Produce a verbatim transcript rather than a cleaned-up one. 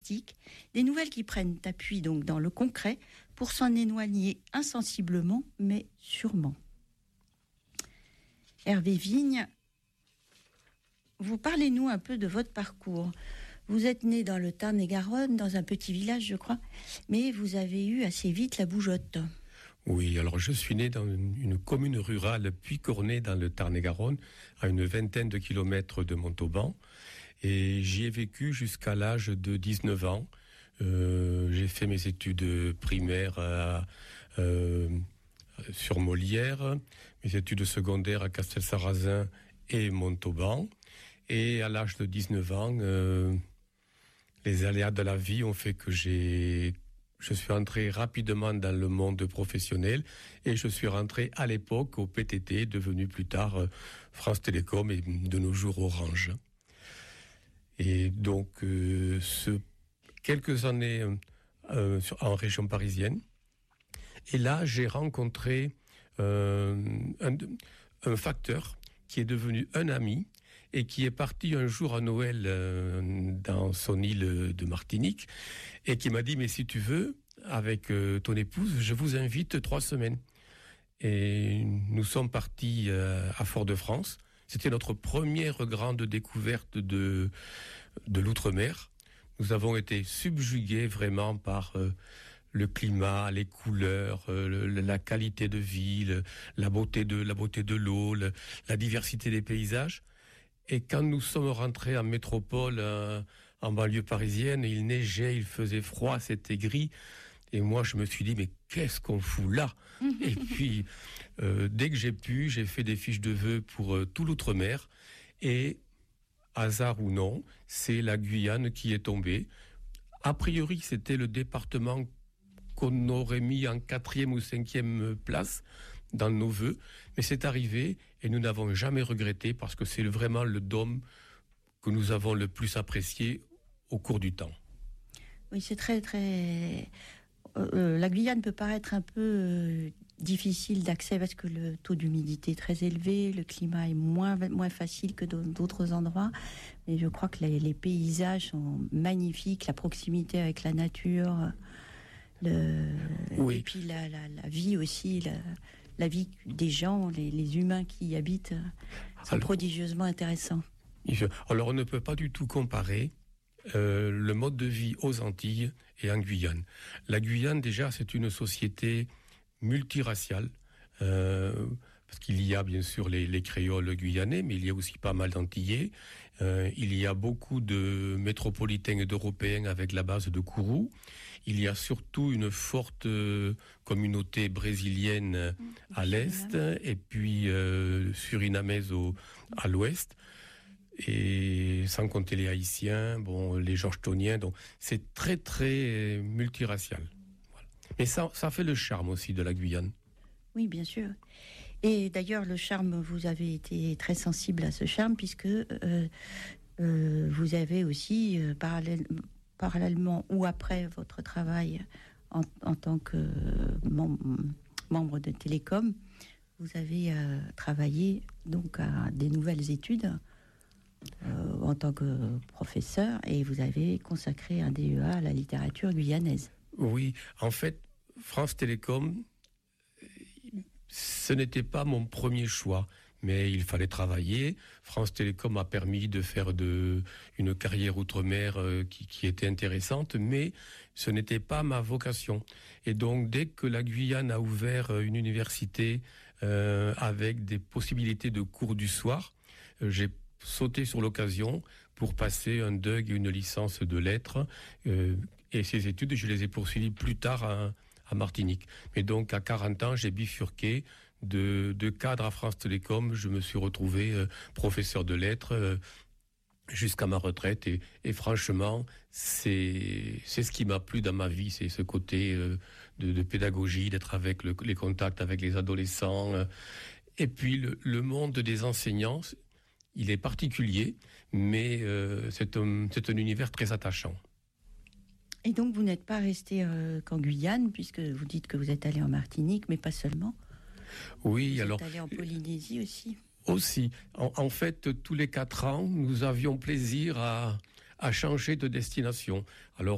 pratiques, des nouvelles qui prennent appui donc dans le concret pour s'en éloigner insensiblement, mais sûrement. Hervé Vigne, vous parlez-nous un peu de votre parcours. Vous êtes né dans le Tarn-et-Garonne, dans un petit village, je crois, mais vous avez eu assez vite la bougeotte. Oui, alors je suis né dans une, une commune rurale, Puy-Cornay, dans le Tarn-et-Garonne, à une vingtaine de kilomètres de Montauban. Et j'y ai vécu jusqu'à l'âge de dix-neuf ans. Euh, j'ai fait mes études primaires à, euh, sur Molière, mes études secondaires à Castelsarrasin et Montauban. Et à l'âge de dix-neuf ans, euh, les aléas de la vie ont fait que j'ai... Je suis entré rapidement dans le monde professionnel et je suis rentré à l'époque au P T T, devenu plus tard euh, France Télécom et de nos jours Orange. Et donc, euh, ce, quelques années euh, sur, en région parisienne. Et là, j'ai rencontré euh, un, un facteur qui est devenu un ami et qui est parti un jour à Noël euh, dans son île de Martinique et qui m'a dit « Mais si tu veux, avec euh, ton épouse, je vous invite trois semaines. » Et nous sommes partis euh, à Fort-de-France. C'était notre première grande découverte de, de l'outre-mer. Nous avons été subjugués vraiment par euh, le climat, les couleurs, euh, le, la qualité de vie, le, la beauté de, la beauté de l'eau, le, la diversité des paysages. Et quand nous sommes rentrés en métropole, euh, en banlieue parisienne, il neigeait, il faisait froid, c'était gris. Et moi, je me suis dit, mais qu'est-ce qu'on fout là ? Et puis, euh, dès que j'ai pu, j'ai fait des fiches de vœux pour euh, tout l'outre-mer. Et, hasard ou non, c'est la Guyane qui est tombée. A priori, c'était le département qu'on aurait mis en quatrième ou cinquième place dans nos vœux, mais c'est arrivé et nous n'avons jamais regretté parce que c'est vraiment le dôme que nous avons le plus apprécié au cours du temps. Oui, c'est très, très... Euh, la Guyane peut paraître un peu euh, difficile d'accès parce que le taux d'humidité est très élevé, le climat est moins, moins facile que d'autres endroits, mais je crois que les, les paysages sont magnifiques, la proximité avec la nature... Le... Oui. Et puis la, la, la vie aussi, la, la vie des gens, les, les humains qui y habitent sont alors, prodigieusement intéressants. Alors on ne peut pas du tout comparer euh, le mode de vie aux Antilles et en Guyane. La Guyane déjà c'est une société multiraciale, euh, parce qu'il y a bien sûr les, les créoles guyanais, mais il y a aussi pas mal d'Antillais. Euh, il y a beaucoup de métropolitains et d'Européens avec la base de Kourou. Il y a surtout une forte euh, communauté brésilienne mmh, à l'est et puis euh, surinamaise au, à l'ouest. Et sans compter les Haïtiens, bon, les Georgetoniens. Donc c'est très très multiracial. Voilà. Et ça, ça fait le charme aussi de la Guyane. Oui, bien sûr. Et d'ailleurs, le charme, vous avez été très sensible à ce charme, puisque euh, euh, vous avez aussi, euh, parallèle, parallèlement ou après votre travail en, en tant que mem- membre de Télécom, vous avez euh, travaillé donc à des nouvelles études euh, en tant que professeur, et vous avez consacré un D E A à la littérature guyanaise. Oui, en fait, France Télécom... Ce n'était pas mon premier choix, mais il fallait travailler. France Télécom a permis de faire de, une carrière outre-mer euh, qui, qui était intéressante, mais ce n'était pas ma vocation. Et donc, dès que la Guyane a ouvert une université euh, avec des possibilités de cours du soir, euh, j'ai sauté sur l'occasion pour passer un D U G et une licence de lettres. Euh, et ces études, je les ai poursuivies plus tard à à Martinique. Mais donc, à quarante ans, j'ai bifurqué de, de cadre à France Télécom. Je me suis retrouvé euh, professeur de lettres euh, jusqu'à ma retraite. Et, et franchement, c'est, c'est ce qui m'a plu dans ma vie. C'est ce côté euh, de, de pédagogie, d'être avec le, les contacts avec les adolescents. Euh. Et puis, le, le monde des enseignants, il est particulier, mais euh, c'est un, c'est un univers très attachant. Et donc, vous n'êtes pas resté euh, qu'en Guyane, puisque vous dites que vous êtes allé en Martinique, mais pas seulement. Oui, vous alors... Vous êtes allé en Polynésie aussi. Aussi. En, en fait, tous les quatre ans, nous avions plaisir à, à changer de destination. Alors,